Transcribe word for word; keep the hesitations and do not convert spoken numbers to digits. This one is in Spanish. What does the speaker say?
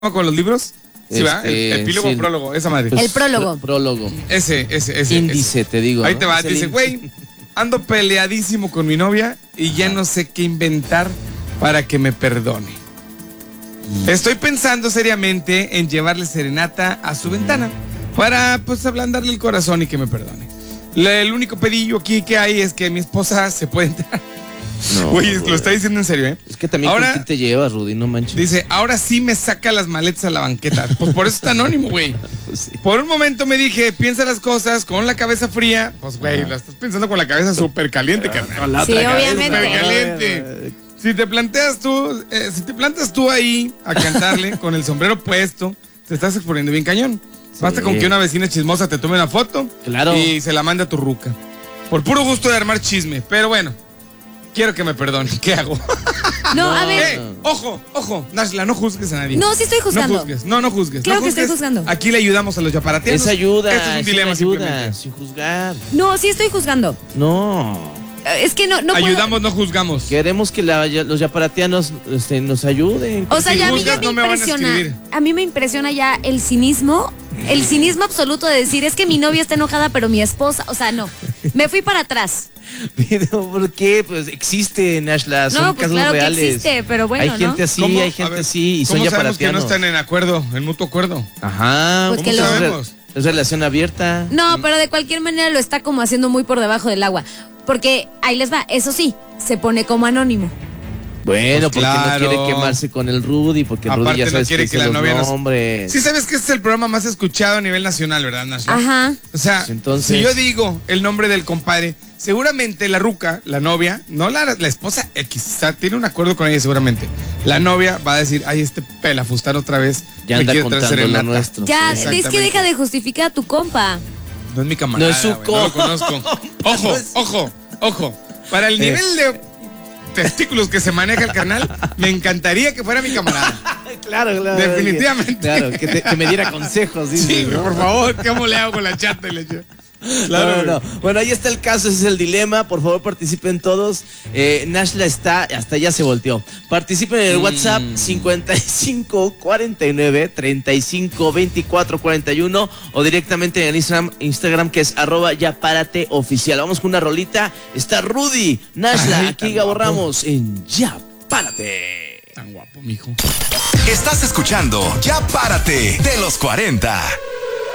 con los libros? Sí, Este, va, el epílogo sí. o prólogo, esa madre. El prólogo. Pr- prólogo. Ese, ese, ese. Índice, ese. te digo. Ahí ¿no? te va, Es te el dice, índice. güey, ando peleadísimo con mi novia y ya no sé qué inventar para que me perdone. Estoy pensando seriamente en llevarle serenata a su ventana para, pues, ablandarle el corazón y que me perdone. Le- el único pedillo aquí que hay es que mi esposa se puede entrar. No, Güey, güey. lo está diciendo en serio, ¿eh? Es que también Ahora- con quién te llevas, Rudy, no manches. Dice, ahora sí me saca las maletas a la banqueta. Pues por eso está anónimo, güey. Pues sí. Por un momento me dije, piensa las cosas con la cabeza fría. Pues, güey, la estás pensando con la cabeza súper caliente, carnal. Sí, obviamente. Súper caliente. Si te planteas tú, eh, si te plantas tú ahí a cantarle con el sombrero puesto, te estás exponiendo bien cañón. Basta con que una vecina chismosa te tome una foto Claro. y se la mande a tu ruca. Por puro gusto de armar chisme. Pero bueno, quiero que me perdone. ¿Qué hago? No, a ver. Eh, ojo, ojo, Nashla, no juzgues a nadie. No, sí estoy juzgando. No juzgues, no, no juzgues. Claro no que estoy juzgues. juzgando. Aquí le ayudamos a los yaparateanos. Es ayuda. Esto es un es dilema una ayuda, simplemente. sin juzgar. No, sí estoy juzgando. No. Eh, Es que no, no puedo- Ayudamos, no juzgamos. Queremos que la- los yaparatianos este, nos ayuden. O sea, Si ya a mí juzgas, ya me no me van a impresiona. escribir. A mí me impresiona ya el cinismo, el cinismo absoluto de decir, es que mi novia está enojada, pero mi esposa, o sea, no. Me fui para atrás. Pero, ¿por qué? Pues existe, Nashla, son No, pues casos claro que reales. existe, pero bueno, hay ¿no? gente así, ¿Cómo? hay A gente ver, así, y son ¿cómo sabemos que no yaparatianos. están en acuerdo, en mutuo acuerdo? Ajá, Pues ¿cómo que lo- sabemos? Es relación abierta. No, pero de cualquier manera lo está como haciendo muy por debajo del agua. Porque ahí les va, eso sí, se pone como anónimo. Bueno, Pues porque claro. no quiere quemarse con el Rudy, porque el Rudy Aparte ya no sabes quiere dice que la los novia nos- nombres. Sí sabes que este es el programa más escuchado a nivel nacional, ¿verdad, Nashla? Ajá. O sea, Pues entonces- si yo digo el nombre del compadre, seguramente la ruca, la novia, no la, la esposa X, o sea, tiene un acuerdo con ella seguramente. La novia va a decir, ay, este pelafustán otra vez Ya me anda quiere traer contando lo serenata". nuestro. Ya, Sí. es que Exactamente. deja de justificar a tu compa. No es mi camarada, No es su güey, no lo co- conozco. Ojo, No es- ojo, ojo. Para el nivel de testículos que se maneja el canal, me encantaría que fuera mi camarada. Claro, claro. Definitivamente. Claro, que, te- que me diera consejos. dice, Sí, ¿no? por favor, ¿cómo le hago con la chata y la chata? No, no, no. Bueno, ahí está el caso, ese es el dilema. Por favor, participen todos. Eh, Nashla está, hasta ya se volteó. Participen en el Mm. WhatsApp cincuenta y cinco cuarenta y nueve treinta y cinco veinticuatro cuarenta y uno o directamente en el Instagram, Instagram que es arroba ya párate oficial. Vamos con una rolita. Está Rudy, Nashla, Ay, aquí tan Gabo guapo. Ramos en Ya Párate. Tan guapo, mijo. Estás escuchando Ya Párate de los cuarenta.